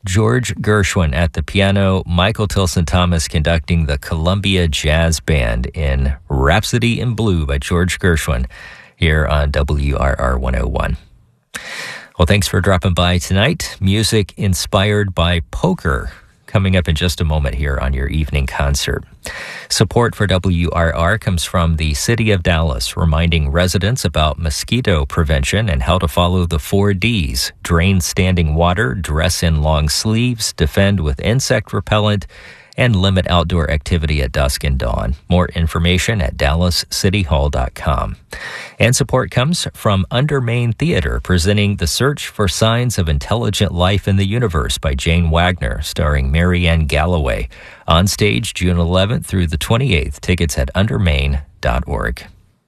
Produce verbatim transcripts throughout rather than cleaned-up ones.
George Gershwin at the piano, Michael Tilson Thomas conducting the Columbia Jazz Band in Rhapsody in Blue by George Gershwin here on W R R one oh one. Well, thanks for dropping by tonight. Music inspired by poker coming up in just a moment here on your evening concert. Support for W R R comes from the City of Dallas, reminding residents about mosquito prevention and how to follow the four Ds: drain standing water, dress in long sleeves, defend with insect repellent, and limit outdoor activity at dusk and dawn. More information at dallas city hall dot com. And support comes from Undermain Theater, presenting The Search for Signs of Intelligent Life in the Universe by Jane Wagner, starring Marianne Galloway. On stage June eleventh through the twenty-eighth. Tickets at undermain dot org.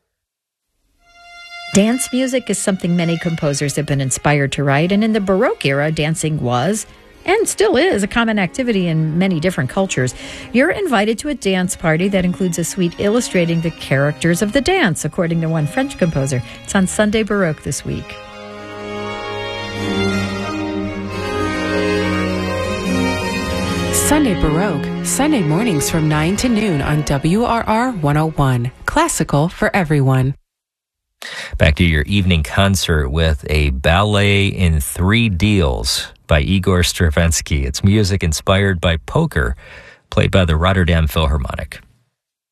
Dance music is something many composers have been inspired to write, and in the Baroque era, dancing was and still is a common activity in many different cultures. You're invited to a dance party that includes a suite illustrating the characters of the dance, according to one French composer. It's on Sunday Baroque this week. Sunday Baroque, Sunday mornings from nine to noon on W R R one oh one. Classical for everyone. Back to your evening concert with a ballet in three deals by Igor Stravinsky. It's music inspired by poker, played by the Rotterdam Philharmonic.